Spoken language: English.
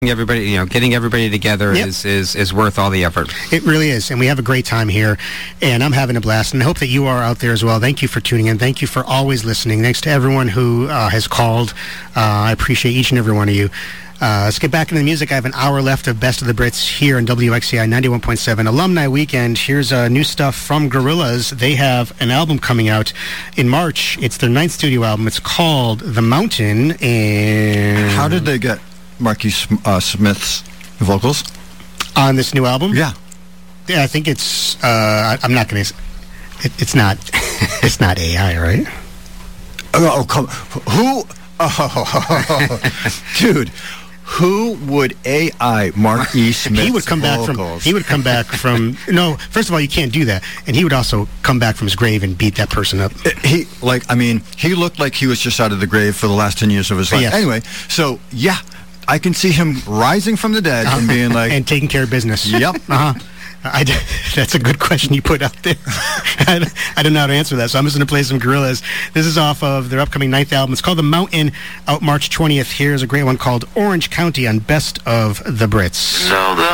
everybody, getting everybody together is worth all the effort. It really is, and we have a great time here, and I'm having a blast, and I hope that you are out there as well. Thank you for tuning in. Thank you for always listening. Thanks to everyone who has called. I appreciate each and every one of you. Let's get back into the music. I have an hour left of Best of the Brits here on WXCI 91.7 Alumni Weekend. Here's new stuff from Gorillaz. They have an album coming out in March. It's their 9th studio album. It's called The Mountain. And how did they get Marquise Smith's vocals on this new album? Yeah, I think it's. I'm not going to. It's not. It's not AI, right? Oh, come. Who? Oh, dude. Who would AI Marquise Smith's he would come vocals? He would come back from. No, first of all, you can't do that. And he would also come back from his grave and beat that person up. He looked like he was just out of the grave for the last 10 years of his life. Yes. Anyway, so yeah. I can see him rising from the dead and being like... and taking care of business. Yep. That's a good question you put out there. I don't know how to answer that, so I'm just going to play some Gorillaz. This is off of their upcoming 9th album. It's called The Mountain, out March 20th. Here's a great one called Orange County on Best of the Brits.